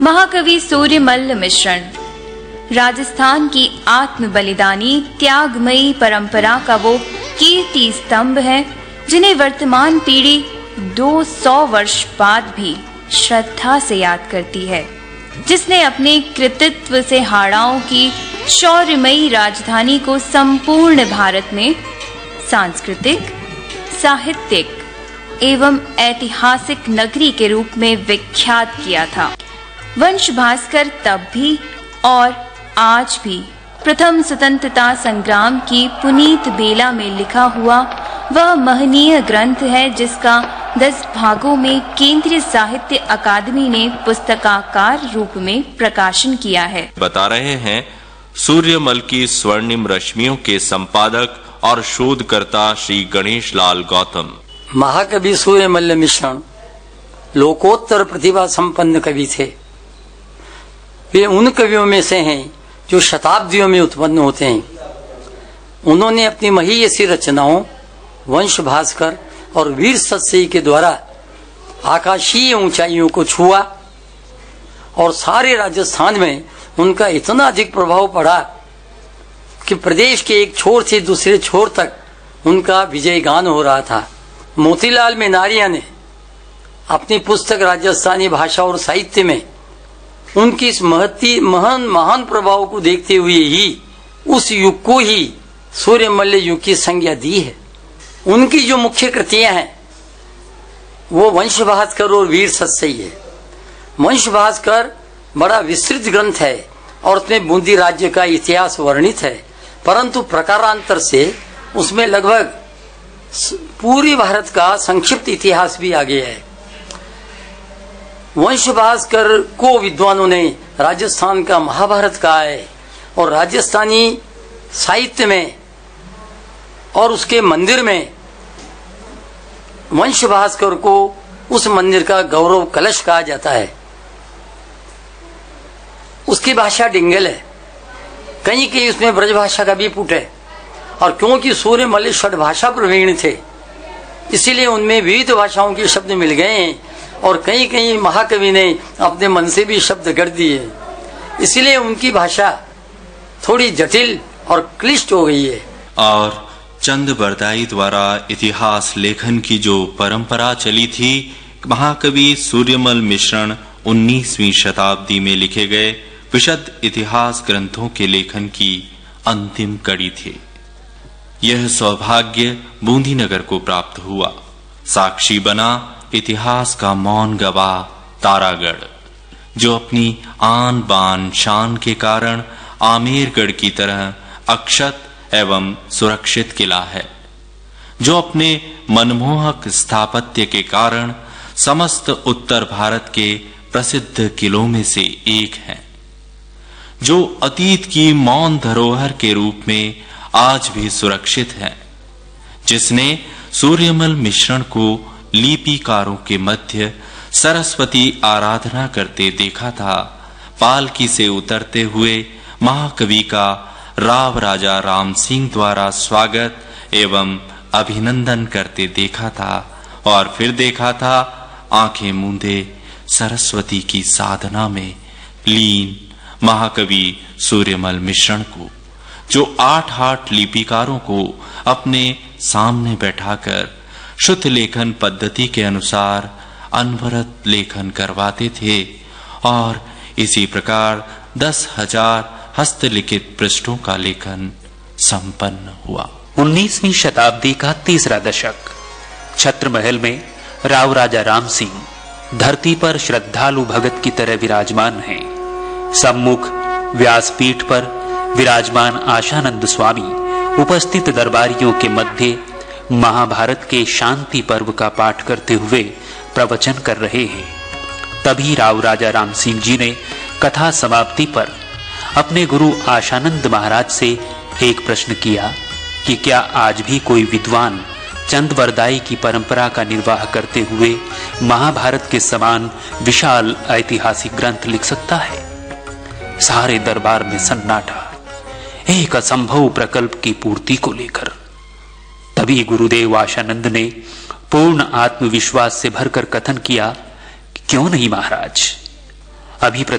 महाकवि सूर्यमल्ल मिश्रण राजस्थान की आत्म बलिदानी त्यागमयी परंपरा का वो कीर्ति स्तंभ है जिन्हें वर्तमान पीढ़ी 200 वर्ष बाद भी श्रद्धा से याद करती है, जिसने अपने कृतित्व से हाड़ाओं की शौर्यमयी राजधानी को संपूर्ण भारत में सांस्कृतिक, साहित्यिक एवं ऐतिहासिक नगरी के रूप में विख्यात किया था। वंश भास्कर तब भी और आज भी प्रथम स्वतंत्रता संग्राम की पुनीत बेला में लिखा हुआ वह महनीय ग्रंथ है जिसका 10 भागों में केंद्रीय साहित्य अकादमी ने पुस्तकाकार रूप में प्रकाशन किया है। बता रहे हैं सूर्यमल की स्वर्णिम रश्मियों के संपादक और शोधकर्ता श्री गणेश लाल गौतम। महाकवि सूर्यमल्ल मिश्रण लोकोत्तर प्रतिभा संपन्न कवि थे। वे उन कवियों में से हैं जो शताब्दियों में उत्पन्न होते हैं। उन्होंने अपनी महीयसी रचनाओं वंश भास्कर और वीर सतसई के द्वारा आकाशीय ऊंचाइयों को छुआ और सारे राजस्थान में उनका इतना अधिक प्रभाव पड़ा कि प्रदेश के एक छोर से दूसरे छोर तक उनका विजय गान हो रहा था। मोतीलाल मेनारिया ने अपनी पुस्तक राजस्थानी भाषा और साहित्य में उनकी इस महान प्रभाव को देखते हुए ही उस युग को ही सूर्यमल्ल युग की संज्ञा दी है। उनकी जो मुख्य कृतियां हैं वो वंश भास्कर और वीर सतसई है। वंश भास्कर बड़ा विस्तृत ग्रंथ है और उसमें बूंदी राज्य का इतिहास वर्णित है, परंतु प्रकारांतर से उसमें लगभग पूरी भारत का संक्षिप्त इतिहास भी आ गया है। वंश भास्कर को विद्वानों ने राजस्थान का महाभारत कहा है और राजस्थानी साहित्य में और उसके मंदिर में वंश भास्कर को उस मंदिर का गौरव कलश कहा जाता है। उसकी भाषा डिंगल है, कहीं कहीं उसमें ब्रज भाषा का भी पुट है और क्योंकि सूर्यमल्ल षड भाषा प्रवीण थे इसीलिए उनमें विविध भाषाओं के शब्द मिल गए हैं और कहीं कहीं महाकवि ने अपने मन से भी शब्द गढ़ दिए, इसीलिए उनकी भाषा थोड़ी जटिल और क्लिष्ट हो गई है। और चंद बरदाई द्वारा इतिहास लेखन की जो परंपरा चली थी, महाकवि सूर्यमल मिश्रण 19वीं शताब्दी में लिखे गए विशद इतिहास ग्रंथों के लेखन की अंतिम कड़ी थे। यह सौभाग्य बूंदी नगर को प्राप्त हुआ। साक्षी बना इतिहास का मौन गवाह तारागढ़, जो अपनी आन बान शान के कारण आमेरगढ़ की तरह अक्षत एवं सुरक्षित किला है, जो अपने मनमोहक स्थापत्य के कारण समस्त उत्तर भारत के प्रसिद्ध किलों में से एक है, जो अतीत की मौन धरोहर के रूप में आज भी सुरक्षित है, जिसने सूर्यमल मिश्रण को लिपिकारों के मध्य सरस्वती आराधना करते देखा था। पालकी से उतरते हुए महाकवि का राव राजा राम सिंह द्वारा स्वागत एवं अभिनंदन करते देखा था और फिर देखा था आंखें मूंदे सरस्वती की साधना में लीन महाकवि सूर्यमल मिश्रण को, जो 8 लिपिकारों को अपने सामने बैठाकर शुद्ध लेखन पद्धति के अनुसार अनवरत लेखन करवाते थे और इसी प्रकार 10,000 हस्तलिखित पृष्ठों का लेखन संपन्न हुआ। 19वीं शताब्दी का तीसरा दशक। छत्र महल में राव राजा राम सिंह धरती पर श्रद्धालु भगत की तरह विराजमान हैं। सम्मुख व्यासपीठ पर विराजमान आशानंद स्वामी उपस्थित दरबारियों के मध्य महाभारत के शांति पर्व का पाठ करते हुए प्रवचन कर रहे हैं। तभी राव राजा राम सिंह जी ने कथा समाप्ति पर अपने गुरु आशानंद महाराज से एक प्रश्न किया कि क्या आज भी कोई विद्वान चंद बरदाई की परंपरा का निर्वाह करते हुए महाभारत के समान विशाल ऐतिहासिक ग्रंथ लिख सकता है। सारे दरबार में सन्नाटा, एक असंभव प्रकल्प की पूर्ति को लेकर। तभी गुरुदेव आशानंद ने पूर्ण आत्मविश्वास से भरकर कथन किया, क्यों नहीं महाराज, अभी